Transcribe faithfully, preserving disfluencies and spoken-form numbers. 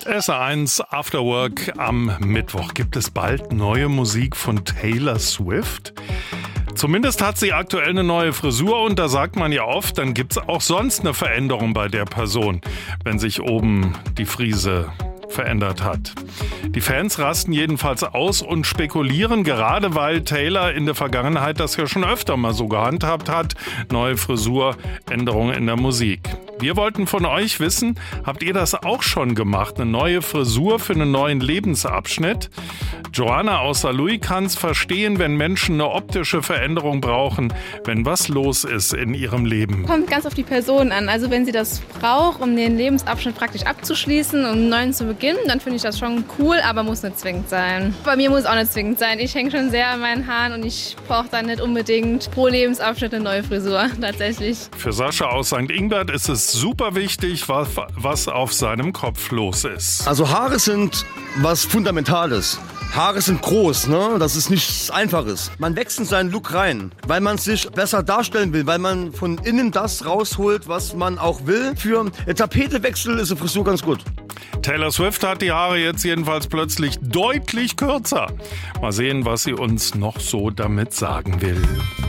S eins After Work am Mittwoch. Gibt es bald neue Musik von Taylor Swift? Zumindest hat sie aktuell eine neue Frisur und da sagt man ja oft, dann gibt's auch sonst eine Veränderung bei der Person, wenn sich oben die Frise verändert hat. Die Fans rasten jedenfalls aus und spekulieren, gerade weil Taylor in der Vergangenheit das ja schon öfter mal so gehandhabt hat. Neue Frisur, Änderungen in der Musik. Wir wollten von euch wissen, habt ihr das auch schon gemacht? Eine neue Frisur für einen neuen Lebensabschnitt? Joanna aus Saarlouis kann es verstehen, wenn Menschen eine optische Veränderung brauchen, wenn was los ist in ihrem Leben. Kommt ganz auf die Person an. Also wenn sie das braucht, um den Lebensabschnitt praktisch abzuschließen, um einen neuen zu beginnen, dann finde ich das schon cool, aber muss nicht zwingend sein. Bei mir muss es auch nicht zwingend sein. Ich hänge schon sehr an meinen Haaren und ich brauche dann nicht unbedingt pro Lebensabschnitt eine neue Frisur, tatsächlich. Für Sascha aus Sankt Ingbert ist es super wichtig, was, was auf seinem Kopf los ist. Also Haare sind was Fundamentales. Haare sind groß, ne? Das ist nichts Einfaches. Man wächst in seinen Look rein, weil man sich besser darstellen will, weil man von innen das rausholt, was man auch will. Für einen Tapetewechsel ist eine Frisur ganz gut. Taylor Swift hat die Haare jetzt jedenfalls plötzlich deutlich kürzer. Mal sehen, was sie uns noch so damit sagen will.